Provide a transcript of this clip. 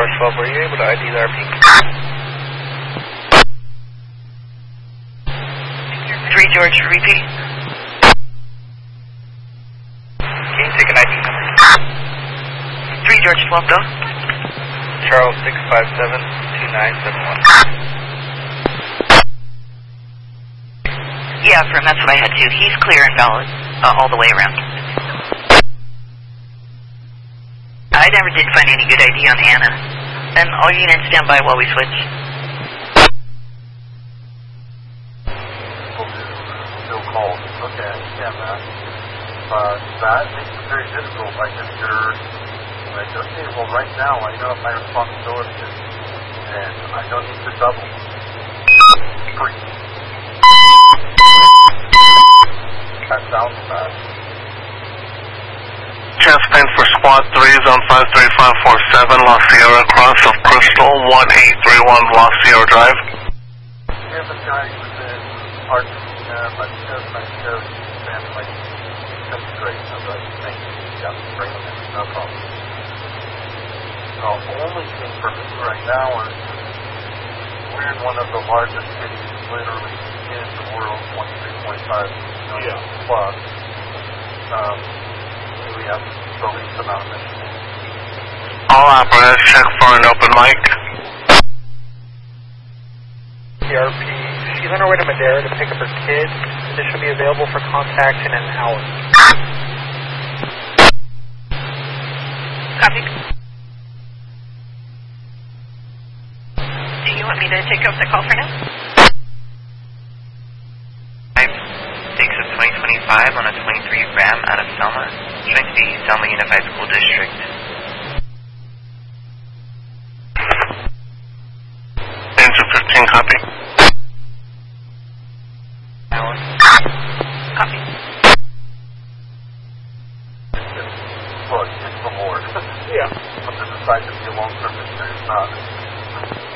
Tower 12, were you able to ID the RP? 3 George, repeat. Can you take an ID number? 3 George, 12, go. Charles 657-2971. Yeah, for him, that's what I had too. He's clear and valid all the way around. I never did find any good ID on Anna. And all units stand by while we switch. No calls. Okay, I understand that. That makes it very difficult. Like if you're like, okay, well right now I know my responsibility is, and I don't need to double. Free. That sounds bad. Chance for Squad 3 is on 53547 La Sierra Cross of Crystal 1831 La Sierra Drive. We have a guy who's in Argentina, but he does my show, and like, that's great. I was like, thank you. Yeah, bring him in, no problem. The only thing for me right now is we're in one of the largest cities literally in the world, 23.5 million plus. We have the least amount of missions. All operators check for an open mic. PRP, she's on her way to Madera to pick up her kids. This should be available for contact in an hour. Copy. Do you want me to take up the call for now? 6 of 2025 on a 23 Ram out of Selma. Trying to be Selma Unified School District. Engine 15, copy. Copy. Look, it's reward. Yeah. But to decide to be a long-term mission is not.